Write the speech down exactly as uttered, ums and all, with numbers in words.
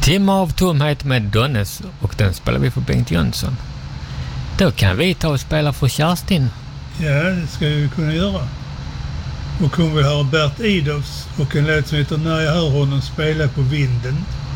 Timme av tomhet med Donnes, och den spelar vi för Bengt Jönsson. Då kan vi ta och spela för Kerstin. Ja, det ska vi kunna göra. Och hon vill höra Bert Idolfs och en låt som heter När jag hör honom spela på vinden.